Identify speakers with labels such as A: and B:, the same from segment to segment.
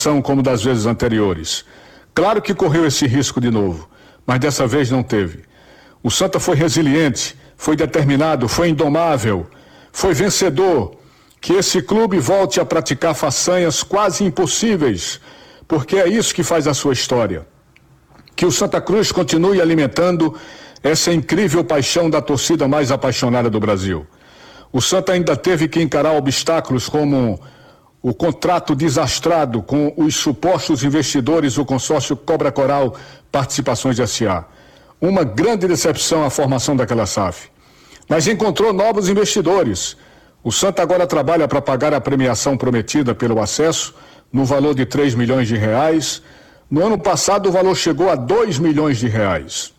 A: como das vezes anteriores. Claro que correu esse risco de novo, mas dessa vez não teve. O Santa foi resiliente, foi determinado, foi indomável, foi vencedor. Que esse clube volte a praticar façanhas quase impossíveis, porque é isso que faz a sua história. Que o Santa Cruz continue alimentando essa incrível paixão da torcida mais apaixonada do Brasil. O Santa ainda teve que encarar obstáculos como o contrato desastrado com os supostos investidores do consórcio Cobra Coral Participações S.A. Uma grande decepção a formação daquela SAF. Mas encontrou novos investidores. O Santa agora trabalha para pagar a premiação prometida pelo acesso no valor de 3 milhões de reais. No ano passado o valor chegou a 2 milhões de reais.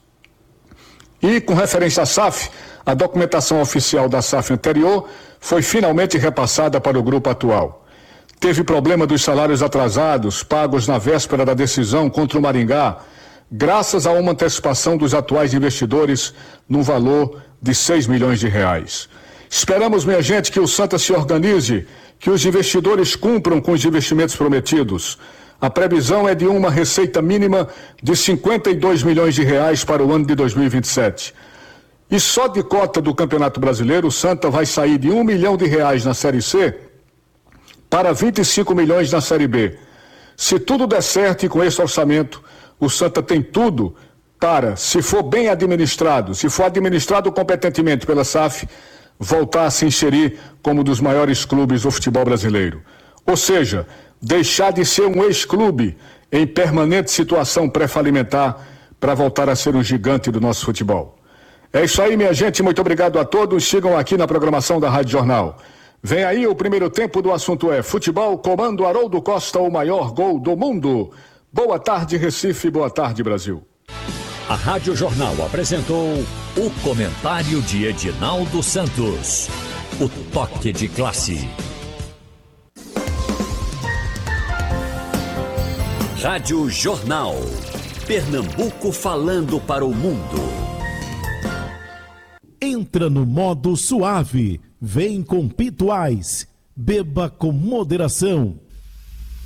A: E com referência à SAF, a documentação oficial da SAF anterior foi finalmente repassada para o grupo atual. Teve problema dos salários atrasados, pagos na véspera da decisão contra o Maringá, graças a uma antecipação dos atuais investidores no valor de 6 milhões de reais. Esperamos, minha gente, que o Santa se organize, que os investidores cumpram com os investimentos prometidos. A previsão é de uma receita mínima de 52 milhões de reais para o ano de 2027. E só de cota do Campeonato Brasileiro, o Santa vai sair de 1 milhão de reais na Série C para 25 milhões na Série B. Se tudo der certo e com esse orçamento, o Santa tem tudo para, se for bem administrado, se for administrado competentemente pela SAF, voltar a se inserir como um dos maiores clubes do futebol brasileiro. Ou seja, deixar de ser um ex-clube em permanente situação pré-falimentar para voltar a ser um gigante do nosso futebol. É isso aí, minha gente. Muito obrigado a todos. Sigam aqui na programação da Rádio Jornal. Vem aí o primeiro tempo do assunto é futebol, comando Haroldo Costa, o maior gol do mundo. Boa tarde, Recife. Boa tarde, Brasil.
B: A Rádio Jornal apresentou o comentário de Edinaldo Santos. O toque de classe. Rádio Jornal. Pernambuco falando para o mundo.
C: Entra no modo suave. Vem com Pituais. Beba com moderação.